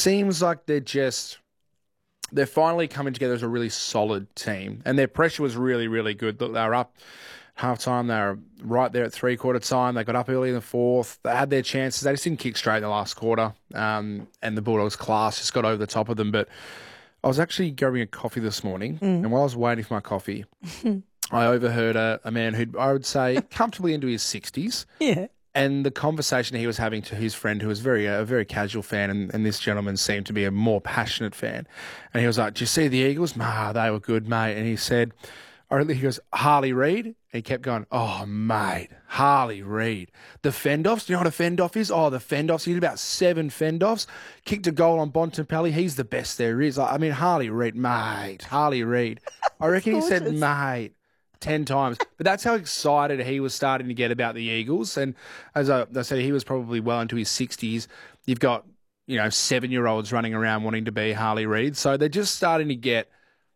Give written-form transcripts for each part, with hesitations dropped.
seems like they're finally coming together as a really solid team. And their pressure was really, really good. They were up half-time. They were right there at three-quarter time. They got up early in the fourth. They had their chances. They just didn't kick straight in the last quarter. And the Bulldogs' class just got over the top of them. But I was actually grabbing a coffee this morning, and while I was waiting for my coffee, I overheard a man who I would say comfortably into his 60s. Yeah. And the conversation he was having to his friend, who was a very casual fan, and this gentleman seemed to be a more passionate fan. And he was like, "Do you see the Eagles? They were good, mate." And he said, he goes, "Harley Reid?" And he kept going, "Oh, mate, Harley Reid. The fend-offs, do you know what a fend-off is? Oh, the fend-offs. He did about 7 fend-offs, kicked a goal on Bontempelli. He's the best there is." Harley Reid, mate, Harley Reid. I reckon he said, "Mate," 10 times. But that's how excited he was starting to get about the Eagles. And as I said, he was probably well into his 60s. You've got, 7-year-olds running around wanting to be Harley Reid. So they're just starting to get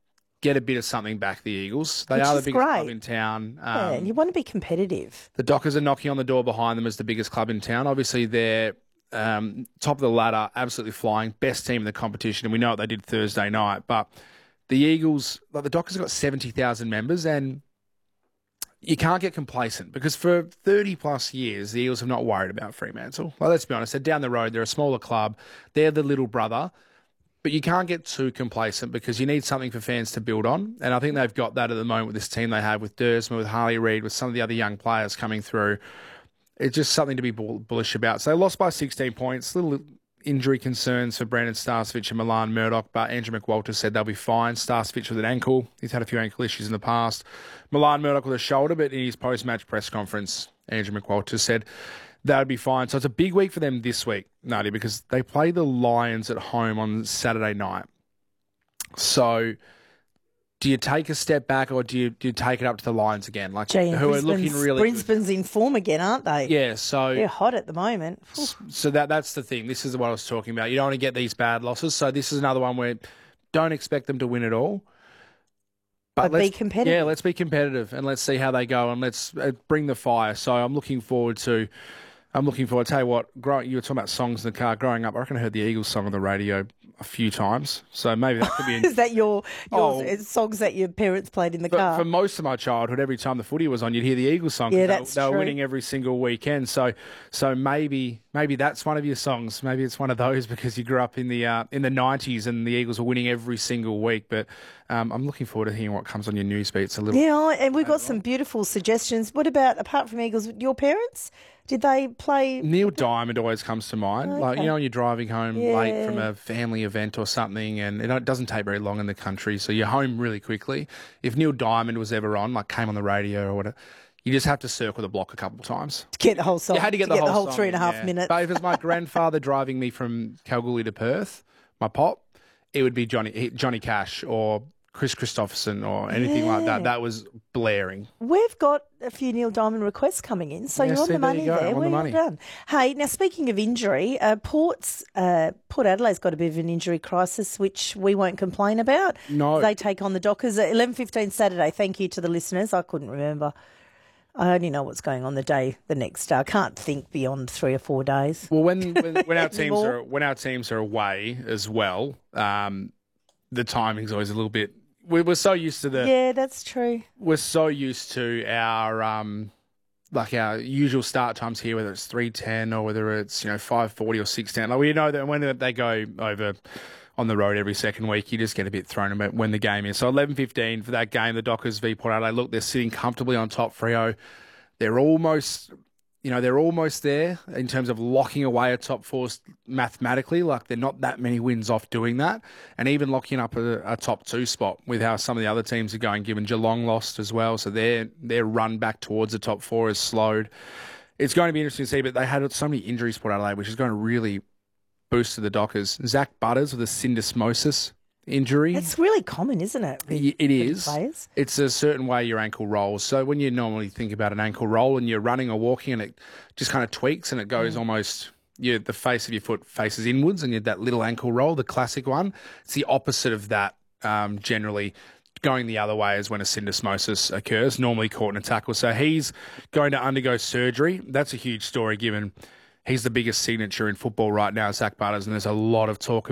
a bit of something back, the Eagles. They are the biggest club in town. Yeah, and you want to be competitive. The Dockers are knocking on the door behind them as the biggest club in town. Obviously, they're top of the ladder, absolutely flying, best team in the competition. And we know what they did Thursday night. But the Eagles, the Dockers have got 70,000 members, and you can't get complacent because for 30-plus years, the Eagles have not worried about Fremantle. Well, let's be honest. They're down the road. They're a smaller club. They're the little brother. But you can't get too complacent because you need something for fans to build on. And I think they've got that at the moment with this team they have with Dersma, with Harley Reid, with some of the other young players coming through. It's just something to be bullish about. So they lost by 16 points. Little injury concerns for Brandon Starcevich and Milan Murdoch, but Andrew McWalter said they'll be fine. Starcevich with an ankle. He's had a few ankle issues in the past. Milan Murdoch with a shoulder, but in his post-match press conference, Andrew McWalter said that would be fine. So it's a big week for them this week, Nadia, because they play the Lions at home on Saturday night. So do you take a step back or do you take it up to the Lions again? Who are looking really good. Brisbane's in form again, aren't they? Yeah, so they're hot at the moment. So that's the thing. This is what I was talking about. You don't want to get these bad losses. So this is another one where don't expect them to win it all. But be competitive. Yeah, let's be competitive and let's see how they go and let's bring the fire. So I'm looking forward to. I tell you what, you were talking about songs in the car. Growing up, I reckon I heard the Eagles song on the radio a few times. So maybe that could be... Is that your songs that your parents played in the car? For most of my childhood, every time the footy was on, you'd hear the Eagles song. Yeah, that's true. They were true. winning every single weekend. So maybe that's one of your songs. Maybe it's one of those because you grew up in the 90s and the Eagles were winning every single week. But I'm looking forward to hearing what comes on your newsbeats a little. Yeah, and we've got some beautiful suggestions. What about, apart from Eagles, your parents? Did they play? Neil Diamond always comes to mind. Okay. When you're driving home late from a family event or something, and it doesn't take very long in the country, so you're home really quickly. If Neil Diamond was ever on, came on the radio or whatever, you just have to circle the block a couple of times. To get the whole song. You had to get the whole song, 3.5 minutes. But if it was my grandfather driving me from Kalgoorlie to Perth, my pop, it would be Johnny Cash or Chris Christopherson or anything like that. That was blaring. We've got a few Neil Diamond requests coming in, so you're on the money there. Well done. Hey, now speaking of injury, Port Adelaide's got a bit of an injury crisis, which we won't complain about. No. They take on the Dockers at 11:15 Saturday. Thank you to the listeners. I couldn't remember. I only know what's going on the next day. I can't think beyond 3 or 4 days. Well, when our teams are away as well, the timing's always a little bit. We're so used to Yeah, that's true. We're so used to our our usual start times here, whether it's 3:10 or whether it's 5:40 or 6:10. We know that when they go over on the road every second week, you just get a bit thrown about when the game is. So 11:15 for that game, the Dockers v Port Adelaide. Look, they're sitting comfortably on top. Freo, they're almost there in terms of locking away a top four mathematically. They're not that many wins off doing that. And even locking up a top 2 spot with how some of the other teams are going, given Geelong lost as well. So their run back towards the top 4 is slowed. It's going to be interesting to see, but they had so many injuries, Port Adelaide, which is going to really boost to the Dockers. Zach Butters with a syndesmosis injury. It's really common, isn't it? It is. Players? It's a certain way your ankle rolls. So when you normally think about an ankle roll and you're running or walking and it just kind of tweaks and it goes almost, the face of your foot faces inwards and you have that little ankle roll, the classic one. It's the opposite of that generally. Going the other way is when a syndesmosis occurs, normally caught in a tackle. So he's going to undergo surgery. That's a huge story given he's the biggest signature in football right now, Zach Butters, and there's a lot of talk